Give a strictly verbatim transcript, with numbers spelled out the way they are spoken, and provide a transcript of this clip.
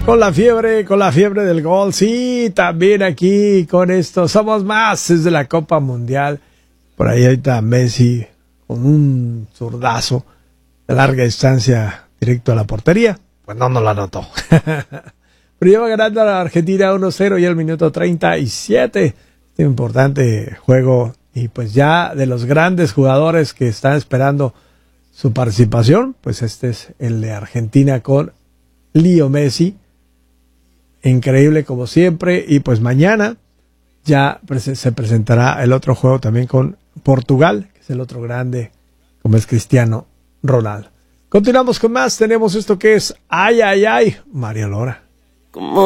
Con la fiebre, con la fiebre del gol. Sí, también aquí con esto. Somos más desde la Copa Mundial. Por ahí ahorita Messi con un zurdazo de larga distancia directo a la portería. Pues no, no la anotó. Pero lleva ganando a la Argentina uno cero y el minuto treinta y siete. Este importante juego. Y pues ya de los grandes jugadores que están esperando su participación, pues este es el de Argentina con Leo Messi. Increíble como siempre. Y pues mañana ya se presentará el otro juego también con Portugal, que es el otro grande, como es Cristiano Ronaldo. Continuamos con más. Tenemos esto que es Ay, ay, ay, María Lora.